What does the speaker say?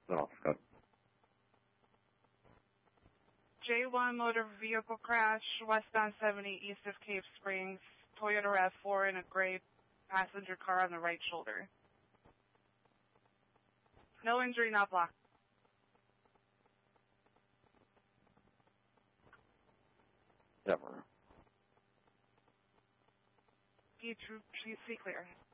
No, Scott. J1 motor vehicle crash, westbound 70 east of Cave Springs, Toyota RAV4 in a gray passenger car on the right shoulder. No injury, not blocked. Never. Please see clear.